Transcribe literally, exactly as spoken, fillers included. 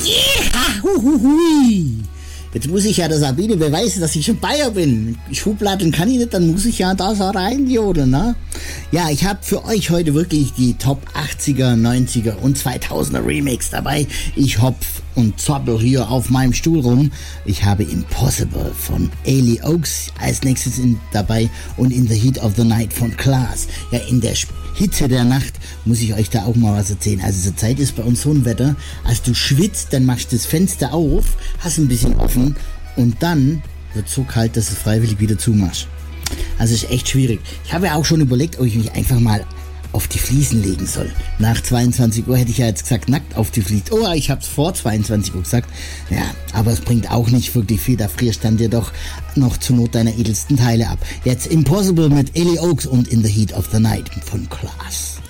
Ja, huhuhui. Jetzt muss ich ja der Sabine beweisen, dass ich schon Bayer bin. Schubladen kann ich nicht, dann muss ich ja da so reinjodeln, ne? Ja, ich habe für euch heute wirklich die Top achtziger, neunziger und zweitausender Remix dabei. Ich hopf und zoppel hier auf meinem Stuhl rum. Ich habe Impossible von Ailey Oaks als nächstes in, dabei und In the Heat of the Night von Klaas. Ja, in der Hitze der Nacht muss ich euch da auch mal was erzählen. Also zur Zeit ist bei uns so ein Wetter, als du schwitzt, dann machst du das Fenster auf, hast ein bisschen offen und dann wird es so kalt, dass du es freiwillig wieder zumachst. Also ist echt schwierig. Ich habe ja auch schon überlegt, ob ich mich einfach mal auf die Fliesen legen soll. Nach zweiundzwanzig Uhr hätte ich ja jetzt gesagt, nackt auf die Fliesen. Oh, ich habe es vor zweiundzwanzig Uhr gesagt. Ja, aber es bringt auch nicht wirklich viel. Da frierst dann dir doch noch zur Not deine edelsten Teile ab. Jetzt Impossible mit Ailey Oaks und In the Heat of the Night von Klaas.